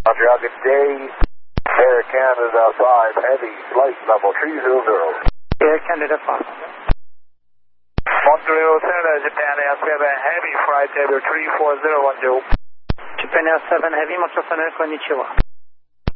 Roger, good day. Air Canada 5 Heavy, flight level 300. Air Canada 5. Montreal Center, Japan Air 7 Heavy, flight level 34010. Japan Air 7 Heavy, Montreal Center, konnichiwa.